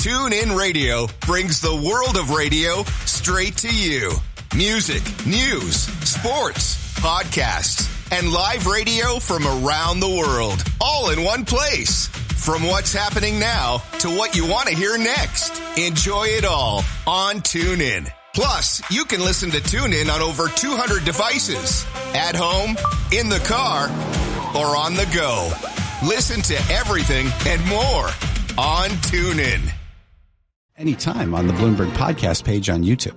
TuneIn Radio brings the world of radio straight to you. Music, news, sports, podcasts, and live radio from around the world, all in one place. From what's happening now to what you want to hear next. Enjoy it all on TuneIn. Plus, you can listen to TuneIn on over 200 devices. At home, in the car, or on the go. Listen to everything and more on TuneIn. Anytime on the Bloomberg podcast page on YouTube.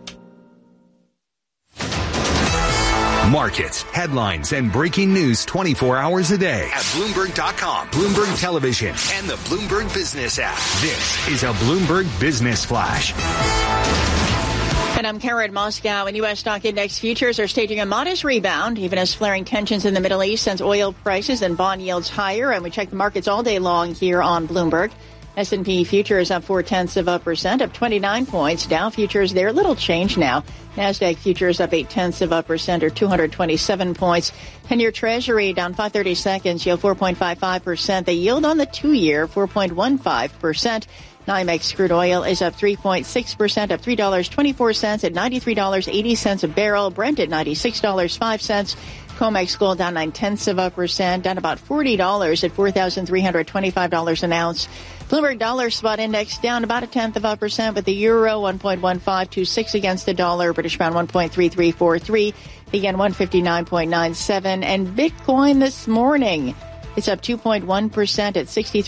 Markets, headlines, and breaking news 24 hours a day at Bloomberg.com, Bloomberg Television, and the Bloomberg Business app. This is a Bloomberg Business Flash. And I'm Karen Moscow, and U.S. stock index futures are staging a modest rebound, even as flaring tensions in the Middle East sends oil prices and bond yields higher. And we check the markets all day long here on Bloomberg. S&P futures up 0.4%, up 29 points. Dow futures, they're little change now. NASDAQ futures up 0.8%, or 227 points. 10-year Treasury down 5/32, yield 4.55%. The yield on the 2-year, 4.15%. NYMEX crude oil is up 3.6%, up $3.24 at $93.80 a barrel. Brent at $96.05. COMEX gold down 0.9%, down about $40 at $4,325 an ounce. Bloomberg dollar spot index down about 0.1%, with the euro 1.1526 against the dollar, British pound 1.3343, the yen 159.97, and Bitcoin this morning, it's up 2.1% at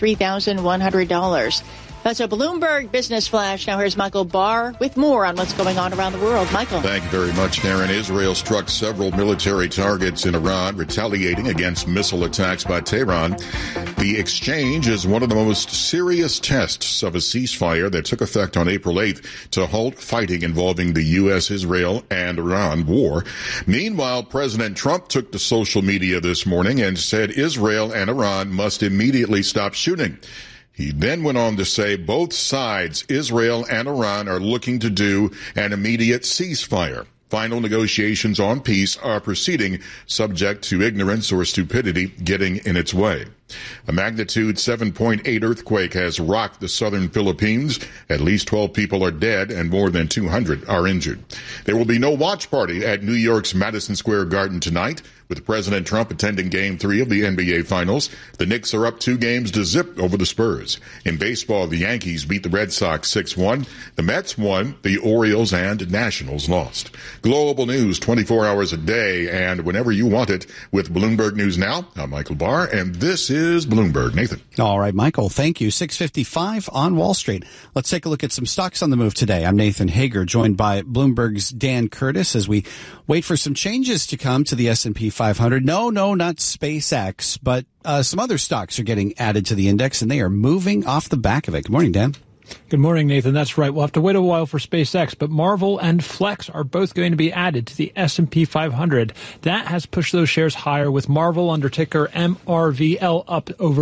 $63,100. That's a Bloomberg Business Flash. Now here's Michael Barr with more on what's going on around the world. Michael. Thank you very much, Darren. Israel struck several military targets in Iran, retaliating against missile attacks by Tehran. The exchange is one of the most serious tests of a ceasefire that took effect on April 8th to halt fighting involving the U.S., Israel, and Iran war. Meanwhile, President Trump took to social media this morning and said Israel and Iran must immediately stop shooting. He then went on to say both sides, Israel and Iran, are looking to do an immediate ceasefire. Final negotiations on peace are proceeding, subject to ignorance or stupidity getting in its way. A magnitude 7.8 earthquake has rocked the southern Philippines. At least 12 people are dead and more than 200 are injured. There will be no watch party at New York's Madison Square Garden tonight, with President Trump attending Game 3 of the NBA Finals. The Knicks are up 2 games to zip over the Spurs. In baseball, the Yankees beat the Red Sox 6-1. The Mets won. The Orioles and Nationals lost. Global news 24 hours a day and whenever you want it with Bloomberg News Now. I'm Michael Barr, and this is Bloomberg. Nathan. All right, Michael, thank you. 6:55 on Wall Street. Let's take a look at some stocks on the move today. I'm Nathan Hager, joined by Bloomberg's Dan Curtis as we wait for some changes to come to the S&P 500. No, not SpaceX, but some other stocks are getting added to the index, and they are moving off the back of it. Good morning, Dan. Good morning, Nathan. That's right. We'll have to wait a while for SpaceX, but Marvel and Flex are both going to be added to the S&P 500. That has pushed those shares higher, with Marvel under ticker MRVL up over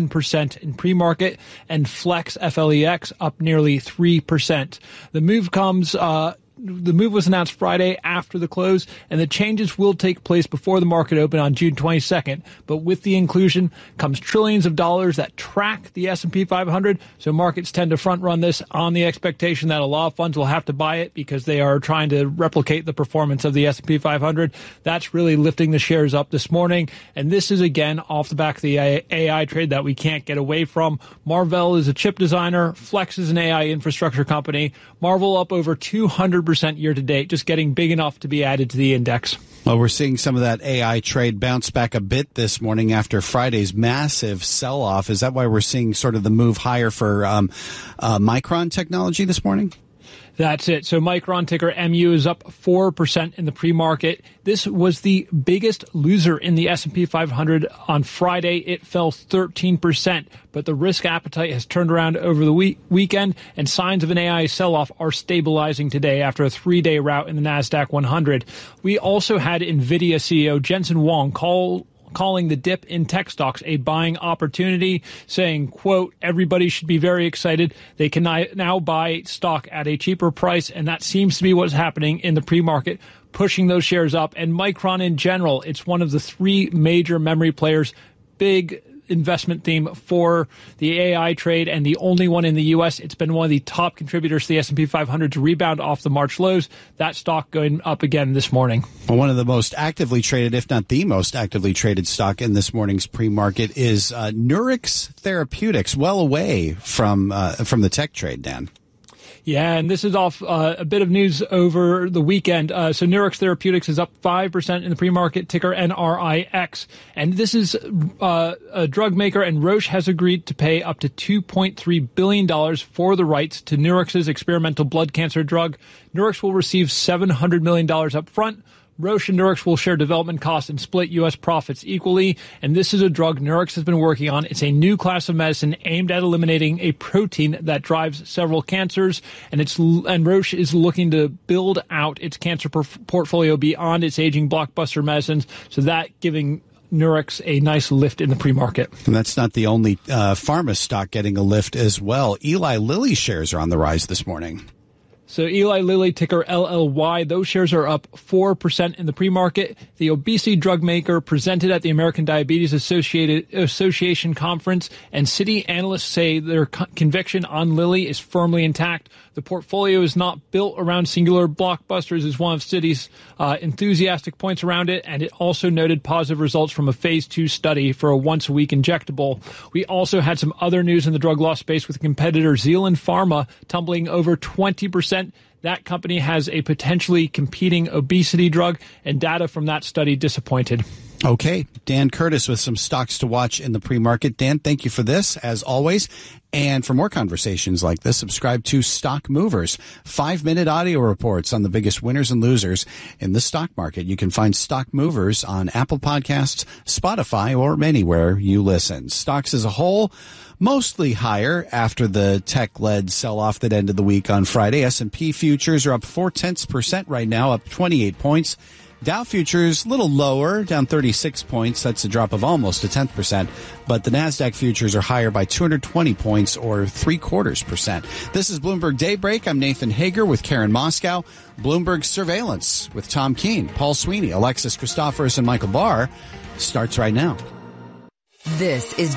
7% in pre-market and Flex, FLEX, up nearly 3%. The move comes The move was announced Friday after the close, and the changes will take place before the market open on June 22nd. But with the inclusion comes trillions of dollars that track the S&P 500, so markets tend to front-run this on the expectation that a lot of funds will have to buy it because they are trying to replicate the performance of the S&P 500. That's really lifting the shares up this morning, and this is, again, off the back of the AI trade that we can't get away from. Marvell is a chip designer. Flex is an AI infrastructure company. Marvel up over 200% year to date, just getting big enough to be added to the index. Well, we're seeing some of that AI trade bounce back a bit this morning after Friday's massive sell-off. Is that why we're seeing sort of the move higher for Micron Technology this morning? That's it. So Micron, ticker MU, is up 4% in the pre-market. This was the biggest loser in the S&P 500 on Friday. It fell 13%, but the risk appetite has turned around over the weekend, and signs of an AI sell-off are stabilizing today after a 3-day rout in the NASDAQ 100. We also had NVIDIA CEO Jensen Huang calling the dip in tech stocks a buying opportunity, saying, quote, everybody should be very excited. They can now buy stock at a cheaper price, and that seems to be what's happening in the pre-market, pushing those shares up. And Micron in general, it's one of the three major memory players, big investment theme for the AI trade and the only one in the U.S. It's been one of the top contributors to the S&P 500 to rebound off the March lows. That stock going up again this morning. Well, one of the most actively traded, if not the most actively traded stock in this morning's pre-market is Nurix Therapeutics, well away from the tech trade, Dan. Yeah, and this is off a bit of news over the weekend. So Nurix Therapeutics is up 5% in the pre-market, ticker NRIX. And this is a drug maker, and Roche has agreed to pay up to $2.3 billion for the rights to Nurix's experimental blood cancer drug. Nurix will receive $700 million up front. Roche and Nurix will share development costs and split U.S. profits equally. And this is a drug Nurix has been working on. It's a new class of medicine aimed at eliminating a protein that drives several cancers. And Roche is looking to build out its cancer portfolio beyond its aging blockbuster medicines. So that giving Nurix a nice lift in the pre-market. And that's not the only pharma stock getting a lift as well. Eli Lilly shares are on the rise this morning. So Eli Lilly, ticker LLY, those shares are up 4% in the pre-market. The obesity drug maker presented at the American Diabetes Association conference, and Citi analysts say their conviction on Lilly is firmly intact. The portfolio is not built around singular blockbusters, is one of Citi's enthusiastic points around it, and it also noted positive results from a phase 2 study for a once-a-week injectable. We also had some other news in the drug law space with competitor Zealand Pharma tumbling over 20%. That company has a potentially competing obesity drug, and data from that study disappointed. Okay, Dan Curtis with some stocks to watch in the pre-market. Dan, thank you for this, as always. And for more conversations like this, subscribe to Stock Movers, 5-minute audio reports on the biggest winners and losers in the stock market. You can find Stock Movers on Apple Podcasts, Spotify, or anywhere you listen. Stocks as a whole, mostly higher after the tech-led sell-off that ended the week on Friday. S&P futures are up 0.4% right now, up 28 points. Dow futures a little lower, down 36 points. That's a drop of almost 0.1%. But the NASDAQ futures are higher by 220 points, or 0.75%. This is Bloomberg Daybreak. I'm Nathan Hager with Karen Moscow. Bloomberg Surveillance with Tom Keene, Paul Sweeney, Alexis Christoforous, and Michael Barr starts right now. This is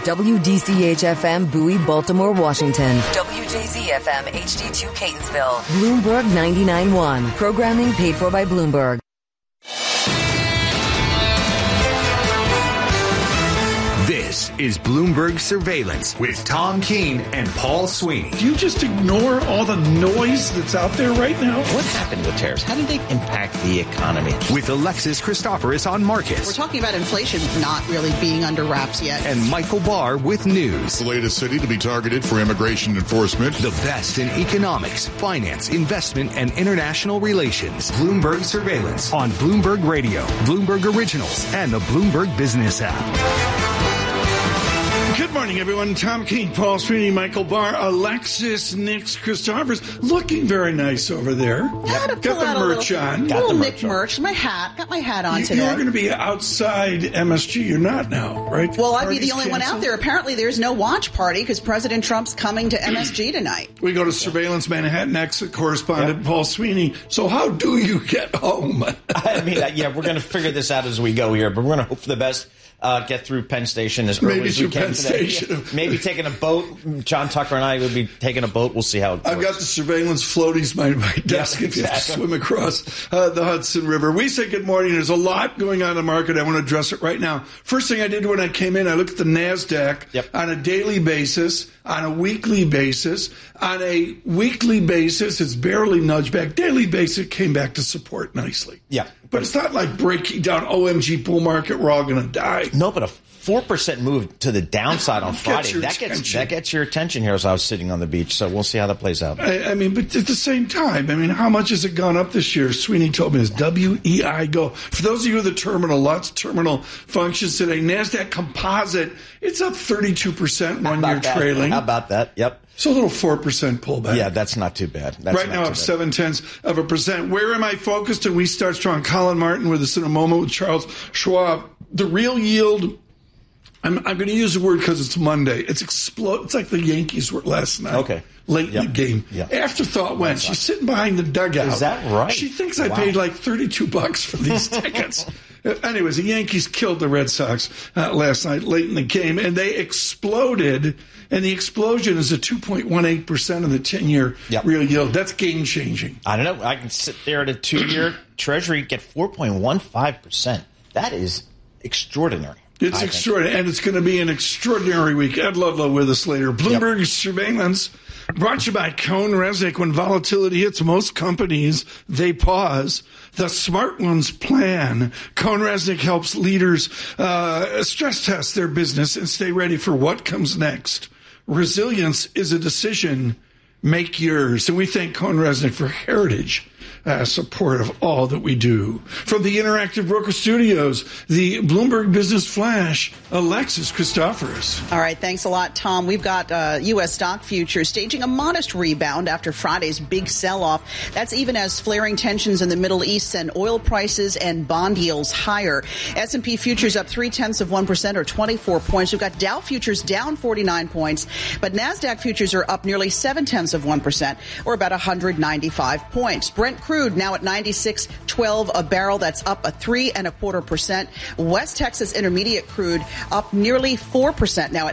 WDCH-FM Bowie, Baltimore, Washington. WJZ-FM HD2 Catonsville. Bloomberg 99.1. Programming paid for by Bloomberg. This is Bloomberg Surveillance with Tom Keene and Paul Sweeney. Do you just ignore all the noise that's out there right now? What happened with tariffs? How did they impact the economy? With Alexis Christoforous on markets. We're talking about inflation not really being under wraps yet. And Michael Barr with news. The latest city to be targeted for immigration enforcement. The best in economics, finance, investment, and international relations. Bloomberg Surveillance on Bloomberg Radio, Bloomberg Originals, and the Bloomberg Business app. Good morning, everyone. Tom Keene, Paul Sweeney, Michael Barr, Alexis Nix Christoforous, looking very nice over there. Got the merch on. Got the Nick merch. My hat. Got my hat on today. You're going to be outside MSG. You're not now, right? Well, I'd be the only one out there. Apparently, there's no watch party because President Trump's coming to MSG tonight. We go to Surveillance Manhattan exit correspondent Paul Sweeney. So how do you get home? I mean, we're going to figure this out as we go here, but we're going to hope for the best. Get through Penn Station as early as we can today. Yeah, maybe taking a boat. John Tucker and I would be taking a boat. We'll see how it goes. I've got the surveillance floaties by my desk if you have to swim across the Hudson River. We say good morning. There's a lot going on in the market. I want to address it right now. First thing I did when I came in, I looked at the NASDAQ on a daily basis, on a weekly basis. On a weekly basis, it's barely nudged back. Daily basis, it came back to support nicely. Yeah. But it's not like breaking down OMG bull market, we're all going to die. No, but a 4% move to the downside on Friday. That gets your attention here as I was sitting on the beach. So we'll see how that plays out. I mean, but at the same time, how much has it gone up this year? Sweeney told me it's WEI Go. For those of you with the terminal, lots of terminal functions today. NASDAQ Composite, it's up 32% 1 year trailing. How about that? Yep. So a little 4% pullback. Yeah, that's not too bad. Right now, up 0.7%. Where am I focused? And we start strong. Colin Martin with us in a moment with Charles Schwab. The real yield, I'm going to use the word because it's Monday. It's like the Yankees were last night. Okay. Late in the game. Yep. Afterthought went. She's sitting behind the dugout. Is that right? She thinks I paid like $32 for these tickets. Anyways, the Yankees killed the Red Sox last night late in the game, and they exploded. And the explosion is at 2.18% of the 10-year real yield. That's game-changing. I don't know. I can sit there at a 2-year Treasury, get 4.15%. That is extraordinary. It's extraordinary, and it's going to be an extraordinary week. Ed Ludlow with us later. Bloomberg Surveillance brought to you by CohnReznick. When volatility hits most companies, they pause. The smart ones plan. CohnReznick helps leaders stress test their business and stay ready for what comes next. Resilience is a decision. Make yours. And we thank CohnReznick for heritage support of all that we do. From the Interactive Broker Studios, the Bloomberg Business Flash, Alexis Christoforous. All right, thanks a lot, Tom. We've got U.S. stock futures staging a modest rebound after Friday's big sell-off. That's even as flaring tensions in the Middle East send oil prices and bond yields higher. S&P futures up 0.3% or 24 points. We've got Dow futures down 49 points, but NASDAQ futures are up nearly 0.7% or about 195 points. Brent crude now at 96.12 a barrel. That's up 3.25%. West Texas Intermediate crude up nearly 4%, now at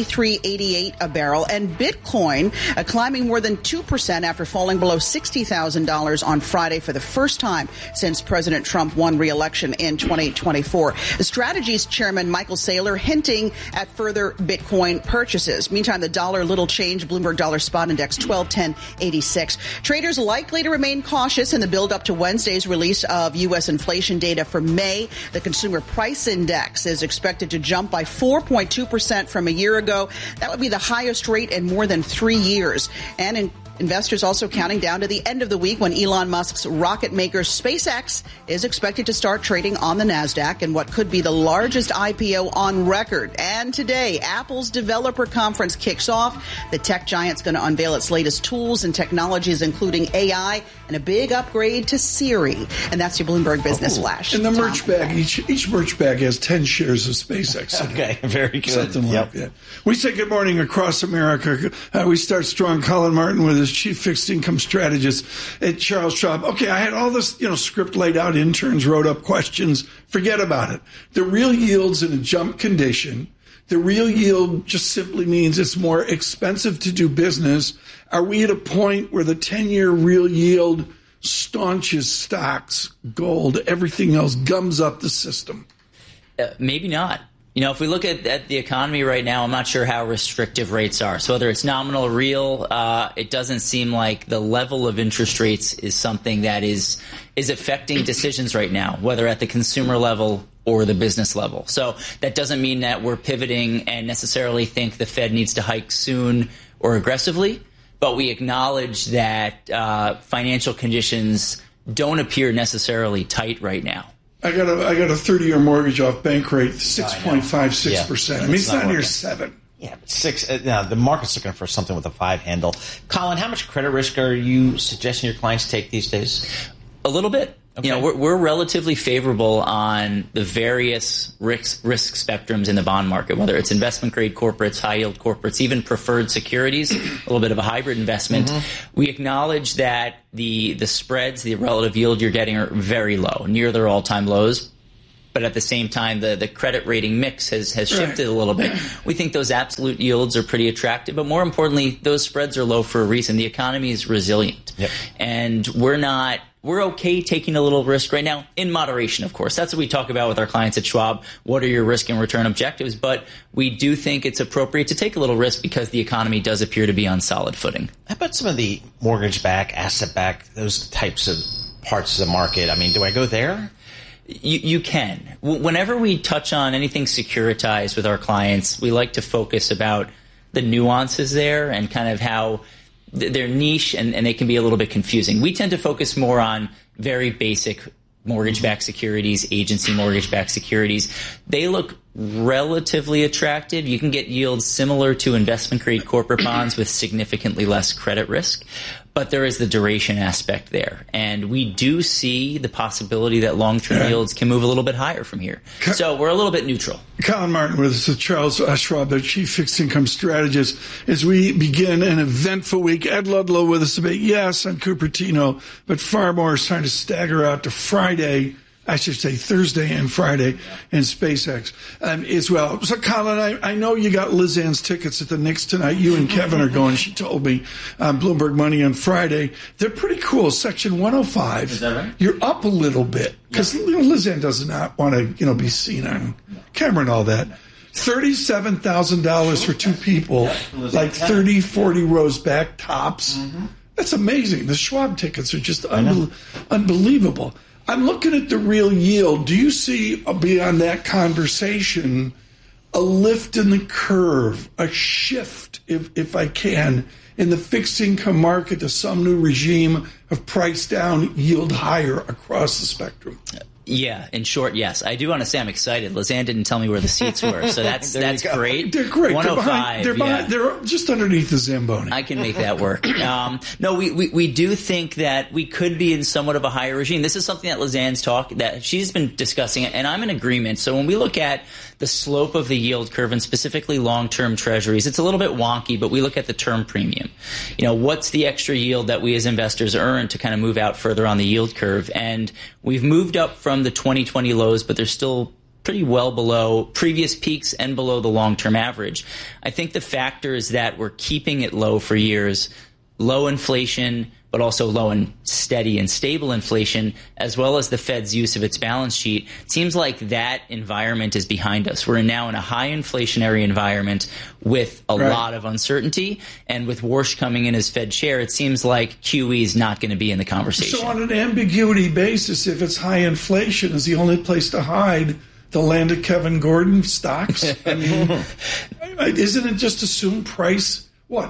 93.88 a barrel. And Bitcoin climbing more than 2% after falling below $60,000 on Friday for the first time since President Trump won re-election in 2024. The Strategies Chairman Michael Saylor hinting at further Bitcoin purchases. Meantime, the dollar little change. Bloomberg Dollar Spot Index 1210.86. Traders likely to remain cautious in the build-up to Wednesday's release of U.S. inflation data for May. The Consumer Price Index is expected to jump by 4.2% from a year ago. That would be the highest rate in more than 3 years. And investors also counting down to the end of the week when Elon Musk's rocket maker SpaceX is expected to start trading on the NASDAQ in what could be the largest IPO on record. And today, Apple's developer conference kicks off. The tech giant's going to unveil its latest tools and technologies, including AI and a big upgrade to Siri. And that's your Bloomberg Business Flash. And the merch bag, each merch bag has 10 shares of SpaceX. Okay, very good. Something like that. We say good morning across America. We start strong. Colin Martin with his chief fixed income strategist at Charles Schwab. Okay, I had all this, script laid out. Interns wrote up questions. Forget about it. The real yield's in a jump condition. The real yield just simply means it's more expensive to do business. Are we at a point where the 10-year real yield staunches stocks, gold, everything else, gums up the system? Maybe not. If we look at the economy right now, I'm not sure how restrictive rates are. So whether it's nominal or real, it doesn't seem like the level of interest rates is something that is affecting decisions right now, whether at the consumer level or the business level. So that doesn't mean that we're pivoting and necessarily think the Fed needs to hike soon or aggressively, but we acknowledge that financial conditions don't appear necessarally tight right now. I got a 30-year mortgage off bank rate, 6.56%. I mean, it's not near 7. Yeah, but 6. The market's looking for something with a 5 handle. Colin, how much credit risk are you suggesting your clients take these days? A little bit. Okay. We're relatively favorable on the various risk spectrums in the bond market, whether it's investment grade corporates, high yield corporates, even preferred securities, a little bit of a hybrid investment. Mm-hmm. We acknowledge that the spreads, the relative yield you're getting are very low, near their all-time lows. But at the same time, the credit rating mix has shifted a little bit. We think those absolute yields are pretty attractive, but more importantly, those spreads are low for a reason. The economy is resilient. Yep. And we're okay taking a little risk right now, in moderation, of course. That's what we talk about with our clients at Schwab. What are your risk and return objectives? But we do think it's appropriate to take a little risk because the economy does appear to be on solid footing. How about some of the mortgage-backed, asset-backed, those types of parts of the market? I mean, do I go there? You can. Whenever we touch on anything securitized with our clients, we like to focus about the nuances there and kind of how they're niche and they can be a little bit confusing. We tend to focus more on very basic mortgage-backed securities, agency mortgage-backed securities. They look relatively attractive. You can get yields similar to investment-grade corporate bonds with significantly less credit risk. But there is the duration aspect there. And we do see the possibility that long-term yields can move a little bit higher from here. So we're a little bit neutral. Colin Martin with us, Charles Schwab, the chief fixed income strategist, as we begin an eventful week. Ed Ludlow with us a bit, yes, on Cupertino, but far more is trying to stagger out to Friday. I should say Thursday and Friday in SpaceX as well. So, Colin, I know you got Liz Ann's tickets at the Knicks tonight. You and Kevin are going. She told me Bloomberg Money on Friday. They're pretty cool. Section 105. Is that right? You're up a little bit because Liz Ann does not want to be seen on camera and all that. $37,000 for two people, like 30, 40 rows back, tops. Mm-hmm. That's amazing. The Schwab tickets are just unbelievable. I'm looking at the real yield. Do you see, beyond that conversation, a lift in the curve, a shift, if I can, in the fixed income market to some new regime of price down, yield higher across the spectrum? Yeah, in short, yes. I do want to say I'm excited. Liz Ann didn't tell me where the seats were, so that's great. They're great. 105. They're just underneath the Zamboni. I can make that work. No, we do think that we could be in somewhat of a higher regime. This is something that Liz Ann's that she's been discussing, and I'm in agreement. So when we look at the slope of the yield curve, and specifically long-term treasuries, it's a little bit wonky, but we look at the term premium. What's the extra yield that we as investors earn to kind of move out further on the yield curve? And we've moved up from the 2020 lows, but they're still pretty well below previous peaks and below the long-term average. I think the factor is that we're keeping it low for years, low inflation, but also low and steady and stable inflation, as well as the Fed's use of its balance sheet. It seems like that environment is behind us. We're now in a high inflationary environment with a lot of uncertainty, and with Warsh coming in as Fed chair, it seems like QE is not going to be in the conversation. So on an ambiguity basis, if it's high inflation, is the only place to hide the land of Kevin Gordon stocks? I mean, isn't it just assume price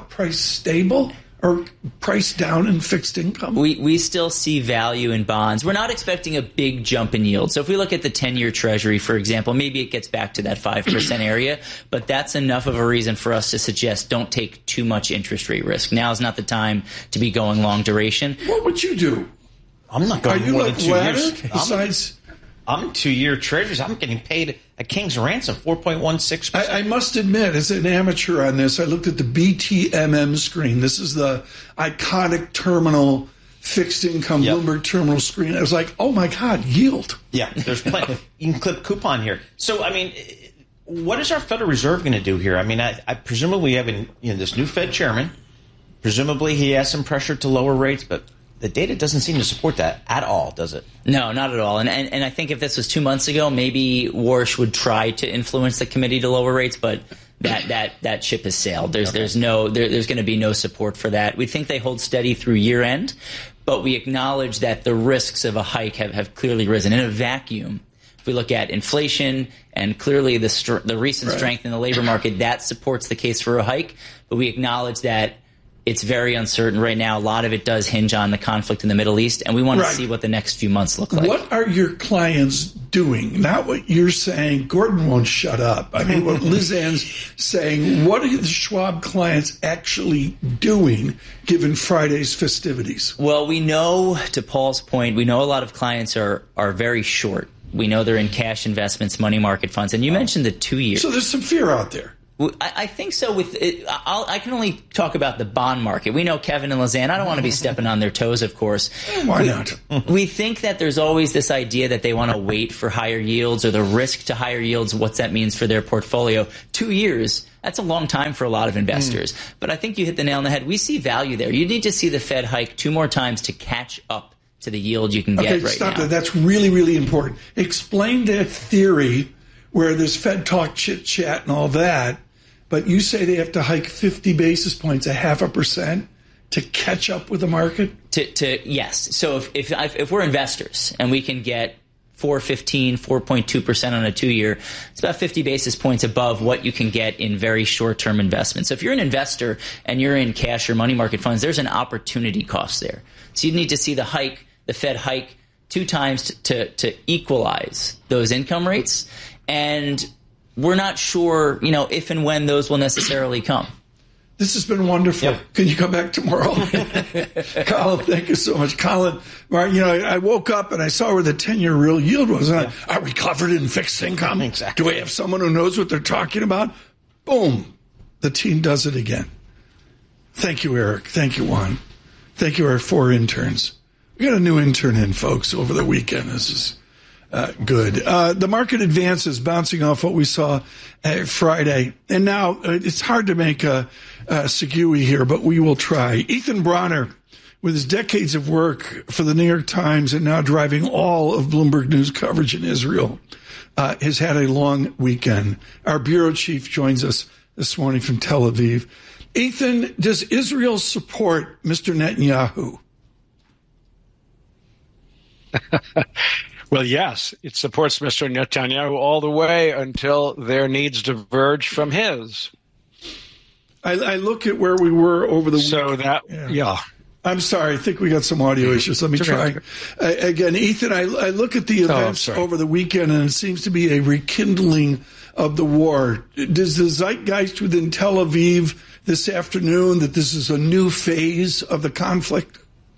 stable? Or price down in fixed income? We still see value in bonds. We're not expecting a big jump in yield. So if we look at the 10-year Treasury, for example, maybe it gets back to that 5% area, but that's enough of a reason for us to suggest don't take too much interest rate risk. Now is not the time to be going long duration. What would you do? I'm not going more than 2 years. Besides, I'm 2-year treasuries. I'm getting paid a king's ransom, 4.16%. I must admit, as an amateur on this, I looked at the BTMM screen. This is the iconic terminal fixed income Bloomberg terminal screen. I was like, oh my God, yield. Yeah, there's plenty. You can clip coupon here. So, I mean, what is our Federal Reserve going to do here? I mean, I presumably we have this new Fed chairman. Presumably he has some pressure to lower rates, but the data doesn't seem to support that at all, does it? No, not at all. And I think if this was 2 months ago, maybe Warsh would try to influence the committee to lower rates, but that ship has sailed. There's going to be no support for that. We think they hold steady through year end, but we acknowledge that the risks of a hike have clearly risen in a vacuum. If we look at inflation and clearly the recent strength in the labor market, that supports the case for a hike. But we acknowledge that it's very uncertain right now. A lot of it does hinge on the conflict in the Middle East, and we want to see what the next few months look like. What are your clients doing? Not what you're saying. Gordon won't shut up. I mean, what Liz Ann's saying, what are the Schwab clients actually doing given Friday's festivities? Well, we know, to Paul's point, we know a lot of clients are very short. We know they're in cash investments, money market funds, and you mentioned the 2 years. So there's some fear out there. I think so. I can only talk about the bond market. We know Kevin and Liz Ann. I don't want to be stepping on their toes, of course. Why not? We think that there's always this idea that they want to wait for higher yields or the risk to higher yields, what that means for their portfolio. 2 years, that's a long time for a lot of investors. But I think you hit the nail on the head. We see value there. You need to see the Fed hike 2 more times to catch up to the yield you can get right now. Stop that. That's really, really important. Explain that theory where there's Fed talk, chit-chat, and all that. But you say they have to hike 50 basis points, 0.5%, to catch up with the market? Yes. So if we're investors and we can get 4.15, 4.2% on a 2-year, it's about 50 basis points above what you can get in very short-term investments. So if you're an investor and you're in cash or money market funds, there's an opportunity cost there. So you need to see the Fed hike 2 times to equalize those income rates. And we're not sure, if and when those will necessarily come. This has been wonderful. Yep. Can you come back tomorrow? Colin, thank you so much. Colin, I woke up and I saw where the 10-year real yield was. And are we covered in fixed income? Exactly. Do we have someone who knows what they're talking about? Boom. The team does it again. Thank you, Eric. Thank you, Juan. Thank you, our 4 interns. We got a new intern in, folks, over the weekend. This is good. The market advances bouncing off what we saw Friday. And now it's hard to make a segue here, but we will try. Ethan Bronner, with his decades of work for the New York Times and now driving all of Bloomberg News coverage in Israel, has had a long weekend. Our bureau chief joins us this morning from Tel Aviv. Ethan, does Israel support Mr. Netanyahu? Well, yes, it supports Mr. Netanyahu all the way until their needs diverge from his. I look at where we were over the week. So that, yeah. I'm sorry. I think we got some audio issues. Let me try. Again, Ethan, I look at the events over the weekend, and it seems to be a rekindling of the war. Does the zeitgeist within Tel Aviv this afternoon that this is a new phase of the conflict?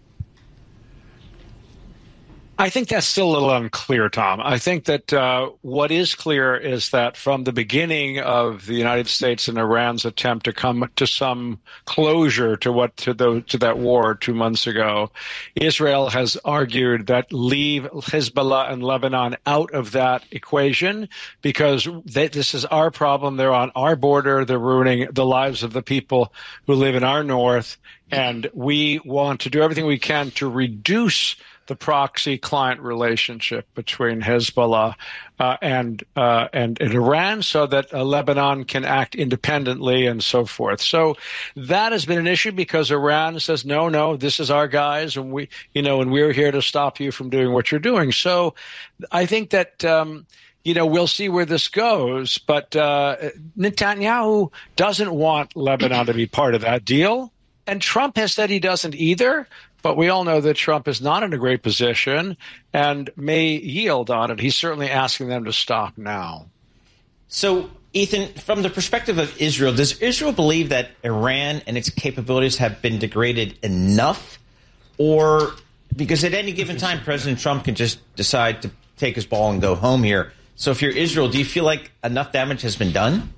I think that's still a little unclear, Tom. I think that what is clear is that from the beginning of the United States and Iran's attempt to come to some closure to that war 2 months ago, Israel has argued that leave Hezbollah and Lebanon out of that equation because this is our problem. They're on our border. They're ruining the lives of the people who live in our north, and we want to do everything we can to reduce the proxy-client relationship between Hezbollah and Iran so that Lebanon can act independently and so forth. So that has been an issue because Iran says, no, this is our guys, and we're here to stop you from doing what you're doing. So I think that we'll see where this goes, but Netanyahu doesn't want Lebanon to be part of that deal, and Trump has said he doesn't either. But we all know that Trump is not in a great position and may yield on it. He's certainly asking them to stop now. So, Ethan, from the perspective of Israel, does Israel believe that Iran and its capabilities have been degraded enough? Or because at any given time, President Trump can just decide to take his ball and go home here. So if you're Israel, do you feel like enough damage has been done?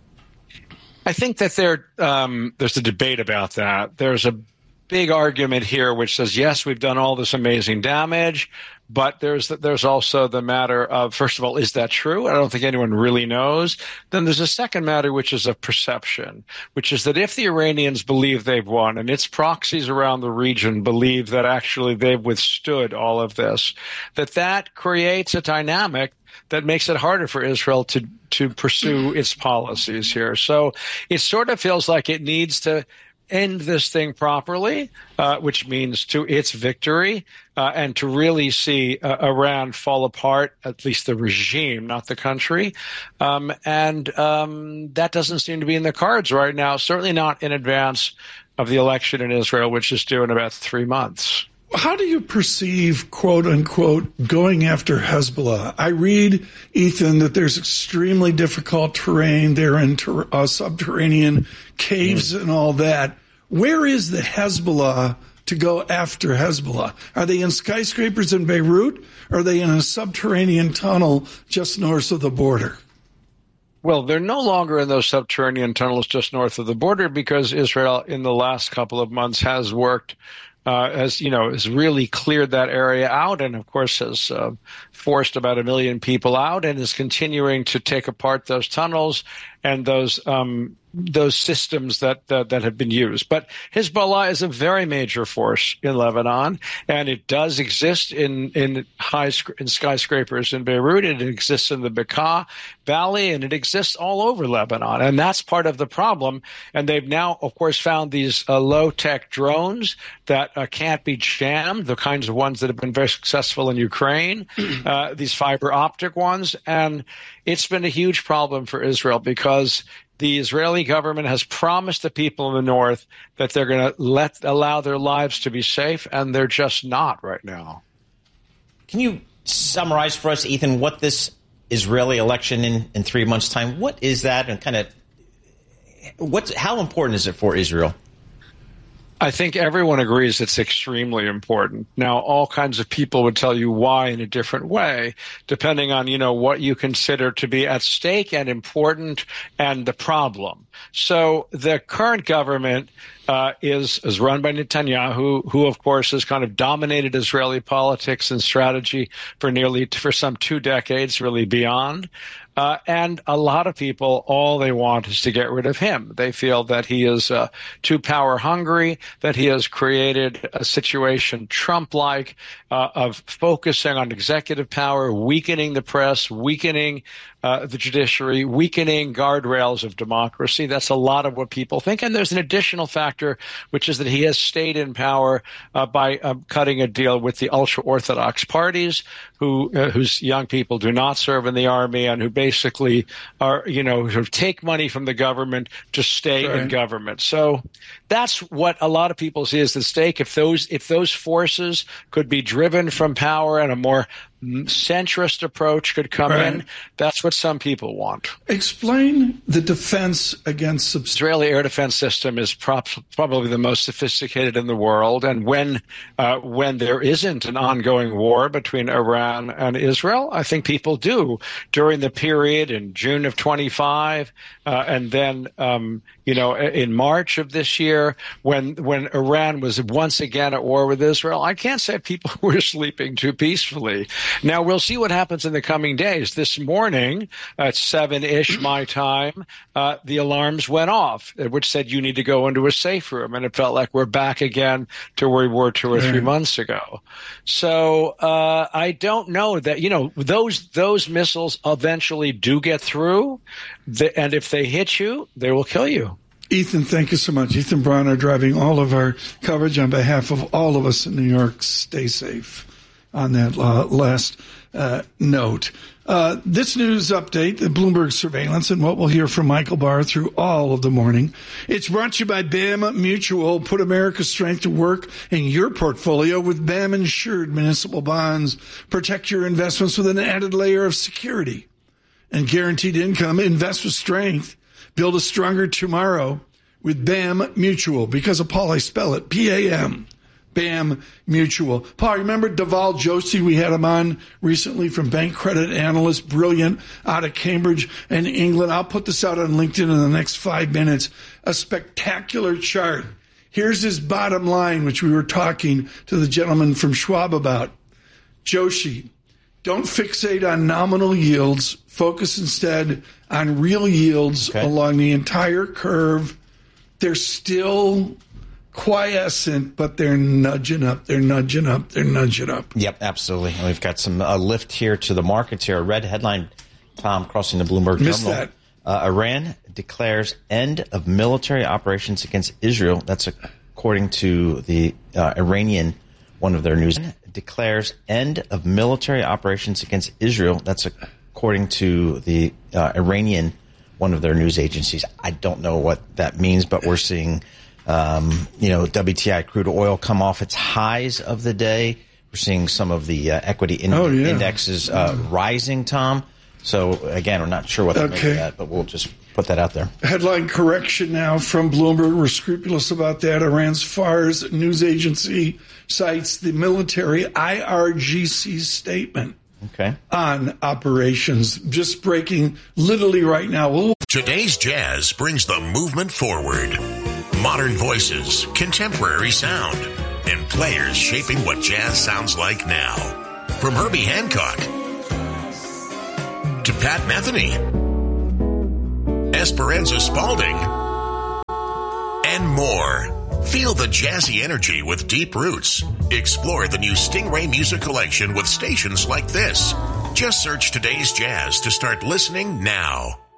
I think that there's a debate about that. There's a big argument here which says, yes, we've done all this amazing damage, but there's also the matter of, first of all, is that true? I don't think anyone really knows. Then there's a second matter, which is of perception, which is that if the Iranians believe they've won and its proxies around the region believe that actually they've withstood all of this, that creates a dynamic that makes it harder for Israel to pursue its policies here. So it sort of feels like it needs to end this thing properly, which means to its victory, and to really see Iran fall apart, at least the regime, not the country. That doesn't seem to be in the cards right now, certainly not in advance of the election in Israel, which is due in about 3 months. How do you perceive, quote unquote, going after Hezbollah? I read, Ethan, that there's extremely difficult terrain. They're in subterranean caves and all that. Where is the Hezbollah to go after Hezbollah? Are they in skyscrapers in Beirut? Or are they in a subterranean tunnel just north of the border? Well, they're no longer in those subterranean tunnels just north of the border because Israel in the last couple of months has worked has really cleared that area out and, of course, has forced about 1 million people out and is continuing to take apart those tunnels and those systems that have been used. But Hezbollah is a very major force in Lebanon, and it does exist in skyscrapers in Beirut. It exists in the Bekaa Valley, and it exists all over Lebanon. And that's part of the problem. And they've now, of course, found these low-tech drones that can't be jammed, the kinds of ones that have been very successful in Ukraine, these fiber optic ones. And it's been a huge problem for Israel because the Israeli government has promised the people in the north that they're going to allow their lives to be safe, and they're just not right now. Can you summarize for us, Ethan, what this Israeli election in 3 months' time, what is that, and how important is it for Israel? I think everyone agrees it's extremely important. Now, all kinds of people would tell you why in a different way, depending on, what you consider to be at stake and important and the problem. So the current government is run by Netanyahu, who of course has kind of dominated Israeli politics and strategy for some 2 decades, really beyond. And a lot of people, all they want is to get rid of him. They feel that he is too power hungry, that he has created a situation Trump-like of focusing on executive power, weakening the press, weakening the judiciary, weakening guardrails of democracy. That's a lot of what people think. And there's an additional factor, which is that he has stayed in power by cutting a deal with the ultra-Orthodox parties whose young people do not serve in the army and who basically are, sort of take money from the government to stay in government. So that's what a lot of people see as the stake. If those forces could be driven from power and a more centrist approach could come in, that's what some people want. Explain the defense against Israeli air defense system is probably the most sophisticated in the world, and when there isn't an ongoing war between Iran and Israel, I think people do. During the period in June of 25 and then in March of this year, when Iran was once again at war with Israel, I can't say people were sleeping too peacefully. Now, we'll see what happens in the coming days. This morning, at 7-ish my time, the alarms went off, which said you need to go into a safe room. And it felt like we're back again to where we were 2 or 3 months ago. So I don't know that, those missiles eventually do get through. And if they hit you, they will kill you. Ethan, thank you so much. Ethan Bronner driving all of our coverage on behalf of all of us in New York. Stay safe on that last note. This news update, the Bloomberg surveillance, and what we'll hear from Michael Barr through all of the morning. It's brought to you by BAM Mutual. Put America's strength to work in your portfolio with BAM insured municipal bonds. Protect your investments with an added layer of security and guaranteed income. Invest with strength. Build a stronger tomorrow with BAM Mutual. Because of Paul, I spell it P-A-M. BAM Mutual. Paul, remember Deval Joshi? We had him on recently from Bank Credit Analyst, brilliant, out of Cambridge and England. I'll put this out on LinkedIn in the next 5 minutes. A spectacular chart. Here's his bottom line, which we were talking to the gentleman from Schwab about. Joshi, don't fixate on nominal yields. Focus instead on real yields along the entire curve. They're still quiescent, but they're nudging up. They're nudging up. They're nudging up. Yep, absolutely. And we've got some lift here to the markets here. A red headline, Tom, crossing the Bloomberg Missed terminal. that. Iran declares end of military operations against Israel. That's according to the Iranian, one of their news. Declares end of military operations against Israel. That's according to the Iranian, one of their news agencies. I don't know what that means, but we're seeing WTI crude oil come off its highs of the day. We're seeing some of the equity indexes rising, Tom. So, again, we're not sure what that means yet, but we'll just put that out there. Headline correction now from Bloomberg. We're scrupulous about that. Iran's Fars news agency cites the military IRGC statement on operations. Just breaking literally right now. Today's Jazz brings the movement forward. Modern voices, contemporary sound, and players shaping what jazz sounds like now. From Herbie Hancock to Pat Metheny, Esperanza Spalding, and more. Feel the jazzy energy with deep roots. Explore the new Stingray Music Collection with stations like this. Just search Today's Jazz to start listening now.